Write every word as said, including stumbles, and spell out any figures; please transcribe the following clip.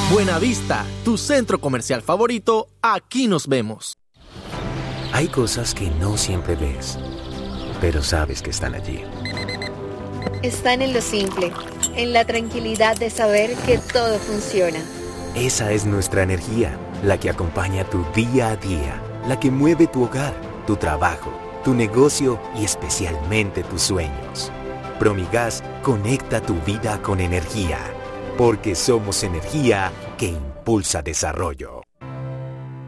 Buenavista, tu centro comercial favorito, aquí nos vemos. Hay cosas que no siempre ves, pero sabes que están allí. Están en lo simple, en la tranquilidad de saber que todo funciona. Esa es nuestra energía, la que acompaña tu día a día, la que mueve tu hogar, tu trabajo, tu negocio y especialmente tus sueños. Promigas conecta tu vida con energía, porque somos energía que impulsa desarrollo.